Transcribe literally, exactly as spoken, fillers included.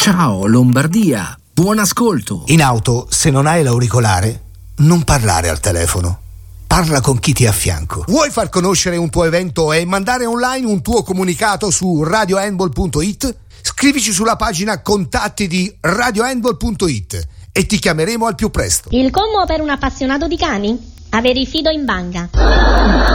Ciao Lombardia, buon ascolto. In auto, se non hai l'auricolare, non parlare al telefono. Parla con chi ti è a fianco. Vuoi far conoscere un tuo evento e mandare online un tuo comunicato su radio handball punto it? Scrivici sulla pagina contatti di radio handball punto it e ti chiameremo al più presto. Il commo per un appassionato di cani? Avere i fido in banca.